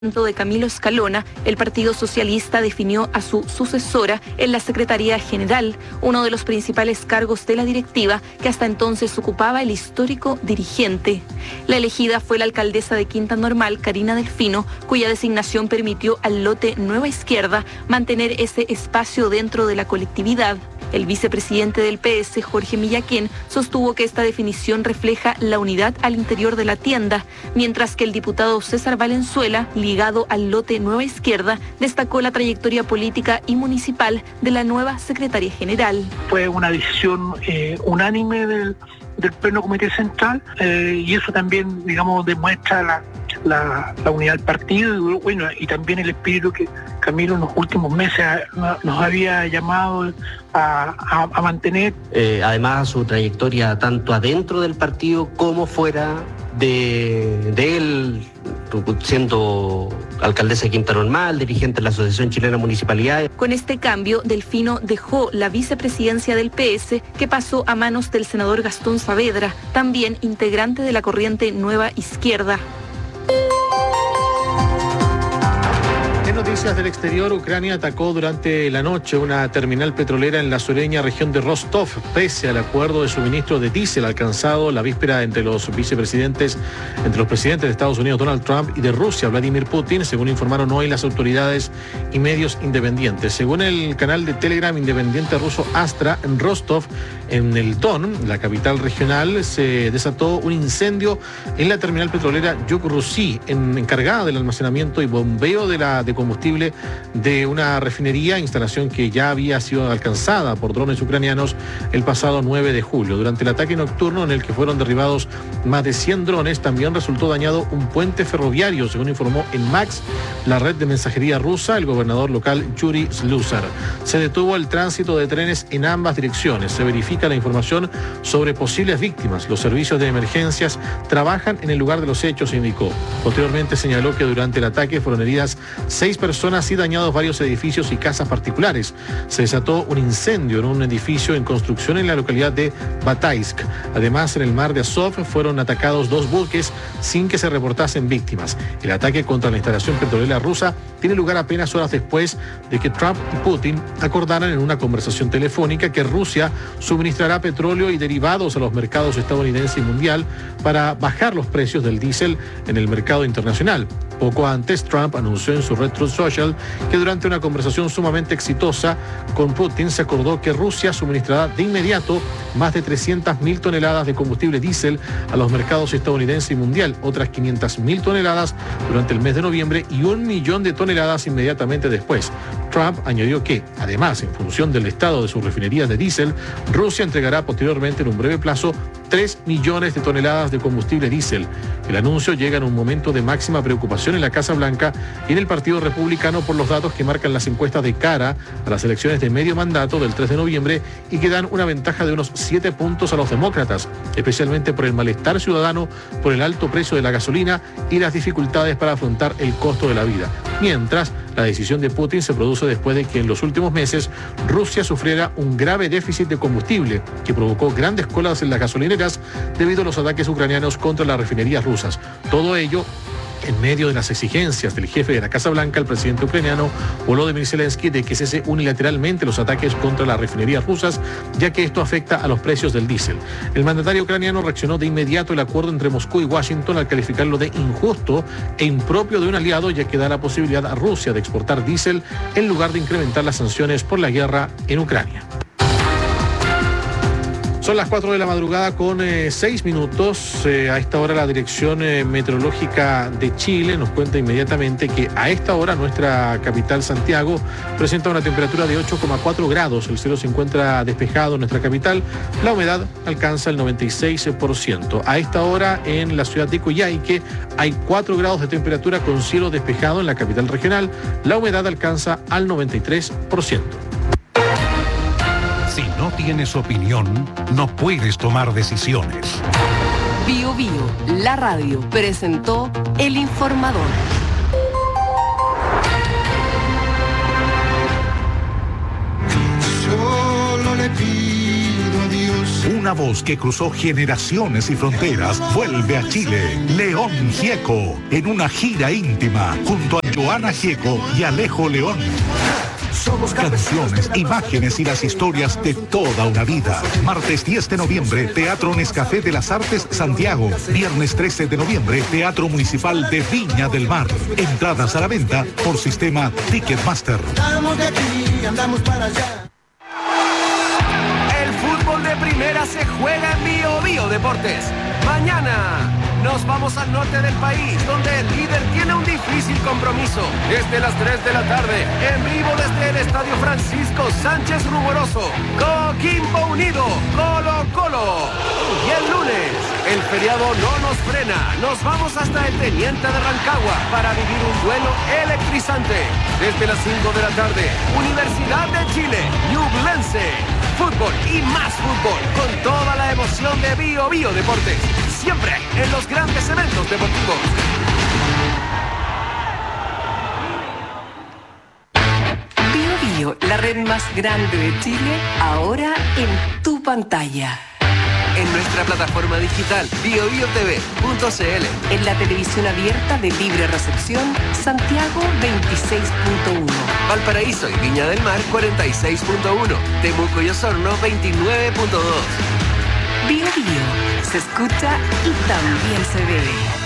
de Camilo Escalona, el Partido Socialista definió a su sucesora en la Secretaría General, uno de los principales cargos de la directiva que hasta entonces ocupaba el histórico dirigente. La elegida fue la alcaldesa de Quinta Normal, Karina Delfino, cuya designación permitió al lote Nueva Izquierda mantener ese espacio dentro de la colectividad. El vicepresidente del PS, Jorge Millaquén, sostuvo que esta definición refleja la unidad al interior de la tienda, mientras que el diputado César Valenzuela, ligado al lote Nueva Izquierda, destacó la trayectoria política y municipal de la nueva secretaria general. Fue una decisión unánime del Pleno Comité Central y eso también, digamos, demuestra la unidad del partido, bueno, y también el espíritu que Camilo en los últimos meses nos había llamado a mantener. Además, su trayectoria tanto adentro del partido como fuera de él, siendo alcaldesa de Quinta Normal, dirigente de la Asociación Chilena de Municipalidades. Con este cambio, Delfino dejó la vicepresidencia del PS, que pasó a manos del senador Gastón Saavedra, también integrante de la corriente Nueva Izquierda. En noticias del exterior, Ucrania atacó durante la noche una terminal petrolera en la sureña región de Rostov, pese al acuerdo de suministro de diésel alcanzado la víspera entre los presidentes de Estados Unidos, Donald Trump, y de Rusia, Vladimir Putin, según informaron hoy las autoridades y medios independientes. Según el canal de Telegram independiente ruso Astra, en Rostov, en el Don, la capital regional, se desató un incendio en la terminal petrolera Yuk-Rusy, encargada del almacenamiento y bombeo de combustible de una refinería, instalación que ya había sido alcanzada por drones ucranianos el pasado 9 de julio. Durante el ataque nocturno en el que fueron derribados más de 100 drones, también resultó dañado un puente ferroviario, según informó en Max, la red de mensajería rusa, el gobernador local Yuri Sluzar. Se detuvo el tránsito de trenes en ambas direcciones. Se verifica la información sobre posibles víctimas. Los servicios de emergencias trabajan en el lugar de los hechos, indicó. Posteriormente señaló que durante el ataque fueron heridas 6 personas y dañados varios edificios y casas particulares. Se desató un incendio en un edificio en construcción en la localidad de Bataisk. Además, en el mar de Azov fueron atacados 2 buques sin que se reportasen víctimas. El ataque contra la instalación petrolera rusa tiene lugar apenas horas después de que Trump y Putin acordaran en una conversación telefónica que Rusia suministrará petróleo y derivados a los mercados estadounidense y mundial para bajar los precios del diésel en el mercado internacional. Poco antes, Trump anunció en su red Truth Social que durante una conversación sumamente exitosa con Putin se acordó que Rusia suministrará de inmediato más de 300.000 toneladas de combustible diésel a los mercados estadounidense y mundial, otras 500.000 toneladas durante el mes de noviembre y 1 millón de toneladas inmediatamente después. Trump añadió que, además, en función del estado de sus refinerías de diésel, Rusia entregará posteriormente en un breve plazo 3 millones de toneladas de combustible diésel. El anuncio llega en un momento de máxima preocupación en la Casa Blanca y en el Partido Republicano por los datos que marcan las encuestas de cara a las elecciones de medio mandato del 3 de noviembre y que dan una ventaja de unos 7 puntos a los demócratas, especialmente por el malestar ciudadano por el alto precio de la gasolina y las dificultades para afrontar el costo de la vida. Mientras, la decisión de Putin se produce después de que en los últimos meses Rusia sufriera un grave déficit de combustible que provocó grandes colas en las gasolineras debido a los ataques ucranianos contra las refinerías rusas. Todo ello en medio de las exigencias del jefe de la Casa Blanca, el presidente ucraniano Volodymyr Zelensky, de que cese unilateralmente los ataques contra las refinerías rusas, ya que esto afecta a los precios del diésel. El mandatario ucraniano reaccionó de inmediato el acuerdo entre Moscú y Washington al calificarlo de injusto e impropio de un aliado, ya que da la posibilidad a Rusia de exportar diésel en lugar de incrementar las sanciones por la guerra en Ucrania. Son las 4 de la madrugada con 6 minutos. A esta hora la Dirección Meteorológica de Chile nos cuenta inmediatamente que a esta hora nuestra capital Santiago presenta una temperatura de 8,4 grados. El cielo se encuentra despejado en nuestra capital. La humedad alcanza el 96%. A esta hora en la ciudad de Coyhaique hay 4 grados de temperatura con cielo despejado en la capital regional. La humedad alcanza al 93%. Si no tienes opinión, no puedes tomar decisiones. Bio Bio, la radio, presentó El Informador. Solo le pido a Dios Una Una voz que cruzó generaciones y fronteras vuelve a Chile. León Gieco, en una gira íntima, junto a Joana Gieco y Alejo León. Canciones, imágenes y las historias de toda una vida. Martes 10 de noviembre, Teatro Nescafé de las Artes, Santiago. Viernes 13 de noviembre, Teatro Municipal de Viña del Mar. Entradas a la venta por sistema Ticketmaster. El fútbol de primera se juega en Bio Bio Deportes. Mañana nos vamos al norte del país, donde el líder tiene un difícil compromiso. Desde las 3 de la tarde, en vivo desde el Estadio Francisco Sánchez Rumoroso, Coquimbo Unido, Colo Colo. Y el lunes, el feriado no nos frena. Nos vamos hasta el Teniente de Rancagua para vivir un duelo electrizante. Desde las 5 de la tarde, Universidad de Chile, Ñublense. Fútbol y más fútbol, con toda la emoción de Bio Bio Deportes. Siempre en los grandes eventos deportivos. Bio Bio, la red más grande de Chile, ahora en tu pantalla. En nuestra plataforma digital biobiotv.cl. En la televisión abierta de libre recepción, Santiago 26.1. Valparaíso y Viña del Mar 46.1. Temuco y Osorno 29.2. Bio Bio, se escucha y también se ve.